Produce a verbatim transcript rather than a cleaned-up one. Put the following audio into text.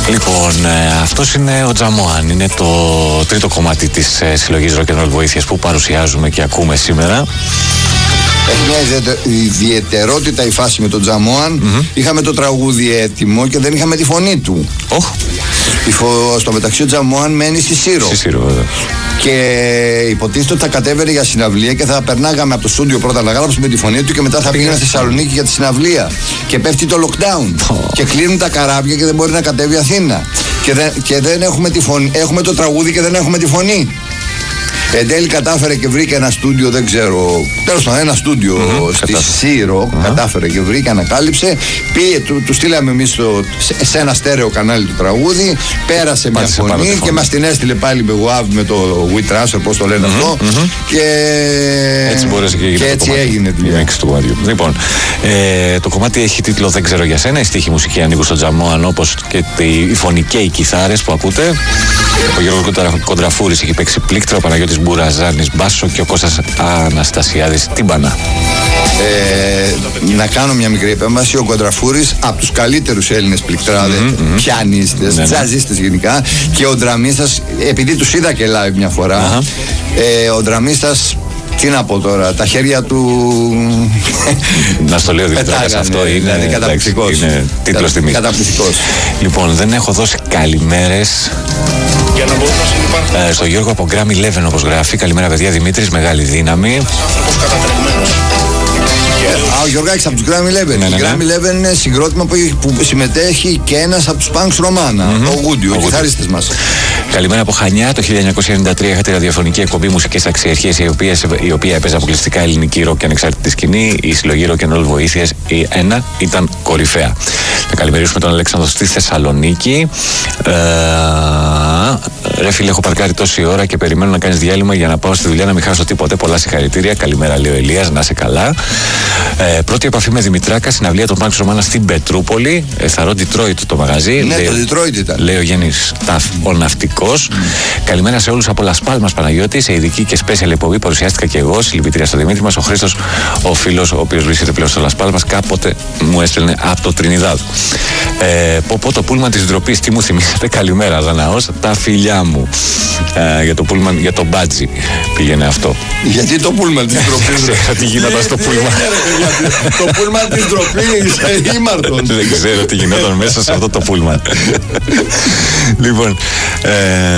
Λοιπόν, ε, αυτός είναι ο Τζαμόαν. Είναι το τρίτο κομμάτι της ε, συλλογής Rock and Roll Βοήθειας που παρουσιάζουμε και ακούμε σήμερα. Έχει μια ιδιαιτερότητα η φάση με τον Τζαμόαν. Mm-hmm. Είχαμε το τραγούδι έτοιμο και δεν είχαμε τη φωνή του. Oh. Φο... Στο μεταξύ ο Τζαμόαν μένει στη Σύρο. Στη Σύρο, βέβαια. Και υποτίθεται ότι θα κατέβαινε για συναυλία και θα περνάγαμε από το στούντιο πρώτα να γράψουμε τη φωνή του και μετά θα πήγαινε στη Θεσσαλονίκη για τη συναυλία. Και πέφτει το lockdown. Oh. Και κλείνουν τα καράβια και δεν μπορεί να κατέβει Αθήνα. Και δεν, και δεν έχουμε τη φωνή. Έχουμε το τραγούδι και δεν έχουμε τη φωνή. Εν τέλει κατάφερε και βρήκε ένα στούντιο, δεν ξέρω, τέλος πάντων ένα στούντιο mm-hmm, στη Σύρο, mm-hmm. κατάφερε και βρήκε, ανακάλυψε, πήγε, του, του στείλαμε εμείς στο, σε, σε ένα στέρεο κανάλι του τραγούδι, πέρασε μια φωνή, φωνή και μας την έστειλε πάλι με WAV, με το WeTransfer, πώς το λένε mm-hmm, αυτό mm-hmm. και έτσι, μπόρεσε και, και έτσι έγινε δουλειά. Λοιπόν, ε, το κομμάτι έχει τίτλο «Δεν ξέρω για σένα», η στίχη μουσική ανήκουν στον Τζαμόαν, όπως και η φωνή και οι κιθάρες που ακούτε. Ο Γιώργος Κοντραφούρης έχει παίξει πλήκτρα, ο Παναγιώτης Μπουραζάνης μπάσο και ο Κώστας Αναστασιάδης τύμπανα. Ε, να κάνω μια μικρή επέμβαση. Ο Κοντραφούρης από τους καλύτερους Έλληνες πληκτράδες, mm-hmm, mm-hmm. πιανίστες, mm-hmm. τζαζίστες γενικά, και ο ντραμίστας, επειδή τους είδα και live μια φορά, mm-hmm. ε, ο ντραμίστας, τι να πω τώρα, τα χέρια του. Να στο λέω Δημητράκας, αυτό είναι, δηλαδή, καταπληκτικός. Είναι τίτλος τιμής. Καταπληκτικός. Λοιπόν, δεν έχω δώσει καλημέρες για να μπορούν να συνεπάρχουν. Ε, στο Γιώργο από Gram Eleven, όπως γράφει. Καλημέρα, παιδιά. Δημήτρης, μεγάλη δύναμη. Α, ο Γιώργακης από τους Gram Eleven. Ναι, ναι, ναι. Η Gram Eleven είναι συγκρότημα που, που συμμετέχει και ένας από τους Punks Romana, mm-hmm. ο Γούντι, ο κιθαρίστας μας. Καλημέρα από Χανιά. Το χίλια εννιακόσια ενενήντα τρία είχατε ραδιοφωνική εκπομπή Μουσικές Αξιαρχίες, η οποία, η οποία έπαιζε αποκλειστικά ελληνική ροκ και ανεξάρτητη σκηνή. Η συλλογή Rock and Roll Βοήθειας, η ένα, ήταν κορυφαία. Να καλημερίσουμε τον Αλέξανδρο στη Θεσσαλονίκη. Ε, ρε φίλε, έχω παρκάρει τόση ώρα και περιμένω να κάνεις διάλειμμα για να πάω στη δουλειά, να μην χάσω τίποτε. Πολλά συγχαρητήρια. Καλημέρα, λέει ο Ηλίας, να είσαι καλά. Ε, πρώτη επαφή με Δημητράκα, συναυλία των Punks Romana στην Πετρούπολη. Ε, Θαρώ Detroit το μαγαζί. Ναι, λέει, το Detroit ήταν. Λέει ο Γέννης Ταφ, ο ναυτικός. Mm. Καλημέρα σε όλους από Λας Πάλμας, Παναγιώτη. Σε ειδική και special εκπομπή παρουσιάστηκα και εγώ. Συλληπιτήρια στο Δημήτρη μας. Ο Χρήστος, ο φίλος, ο οποίος βρίσκεται πλέον στο Λας Πάλμας, κάποτε μου έστελνε από το Τρινιδάδ. Ε, πω πω το πούλμαν της ντροπής, τι μου θυμήσατε. Καλημέρα, Δαναός, τα φιλιά μου. Ε, για το πούλμαν, για το μπάτζι πήγαινε αυτό. Γιατί το πούλμαν της ντροπής? Τι γινόταν στο πούλμαν. Το πούλμαν της ντροπής, ήμαρτον. Δεν ξέρω τι γινόταν μέσα σε αυτό το πούλμαν. Λοιπόν,